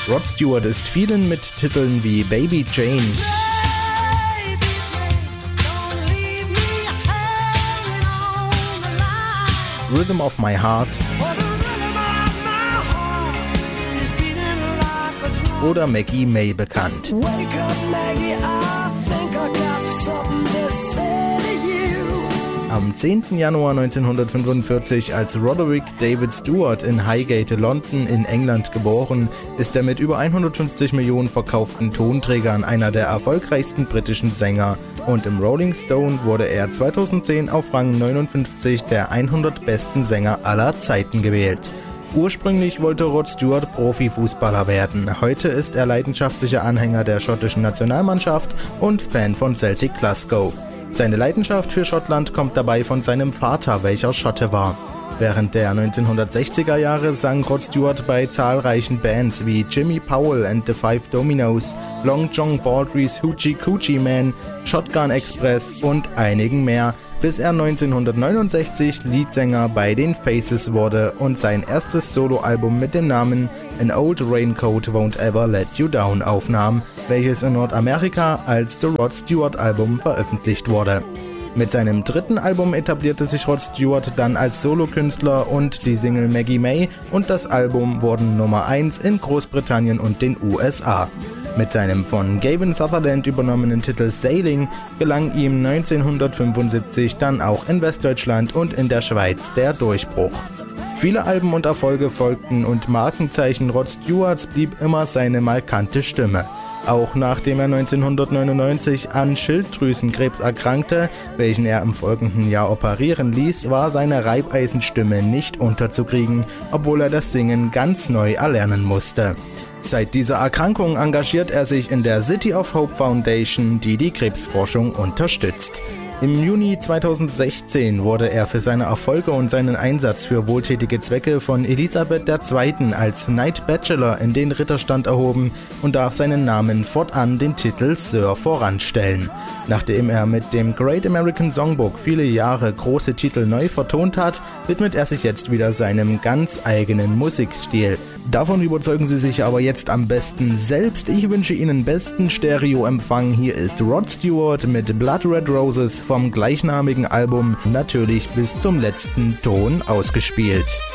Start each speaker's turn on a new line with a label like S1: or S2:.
S1: Rod Stewart ist vielen mit Titeln wie Baby Jane, Rhythm of My Heart oder Maggie May bekannt. Am 10. Januar 1945 als Roderick David Stewart in Highgate, London in England geboren, ist er mit über 150 Millionen verkauften Tonträgern einer der erfolgreichsten britischen Sänger und im Rolling Stone wurde er 2010 auf Rang 59 der 100 besten Sänger aller Zeiten gewählt. Ursprünglich wollte Rod Stewart Profifußballer werden. Heute ist er leidenschaftlicher Anhänger der schottischen Nationalmannschaft und Fan von Celtic Glasgow. Seine Leidenschaft für Schottland kommt dabei von seinem Vater, welcher Schotte war. Während der 1960er Jahre sang Rod Stewart bei zahlreichen Bands wie Jimmy Powell and the Five Dominoes, Long John Baldry's Hoochie Coochie Man, Shotgun Express und einigen mehr, bis er 1969 Leadsänger bei den Faces wurde und sein erstes Soloalbum mit dem Namen An Old Raincoat Won't Ever Let You Down aufnahm, welches in Nordamerika als The Rod Stewart Album veröffentlicht wurde. Mit seinem dritten Album etablierte sich Rod Stewart dann als Solokünstler und die Single Maggie May und das Album wurden Nummer 1 in Großbritannien und den USA. Mit seinem von Gavin Sutherland übernommenen Titel Sailing gelang ihm 1975 dann auch in Westdeutschland und in der Schweiz der Durchbruch. Viele Alben und Erfolge folgten und Markenzeichen Rod Stewarts blieb immer seine markante Stimme. Auch nachdem er 1999 an Schilddrüsenkrebs erkrankte, welchen er im folgenden Jahr operieren ließ, war seine Reibeisenstimme nicht unterzukriegen, obwohl er das Singen ganz neu erlernen musste. Seit dieser Erkrankung engagiert er sich in der City of Hope Foundation, die die Krebsforschung unterstützt. Im Juni 2016 wurde er für seine Erfolge und seinen Einsatz für wohltätige Zwecke von Elisabeth II. Als Knight Bachelor in den Ritterstand erhoben und darf seinen Namen fortan den Titel Sir voranstellen. Nachdem er mit dem Great American Songbook viele Jahre große Titel neu vertont hat, widmet er sich jetzt wieder seinem ganz eigenen Musikstil. Davon überzeugen Sie sich aber jetzt am besten selbst. Ich wünsche Ihnen besten Stereoempfang. Hier ist Rod Stewart mit Blood Red Roses vom gleichnamigen Album, natürlich bis zum letzten Ton ausgespielt.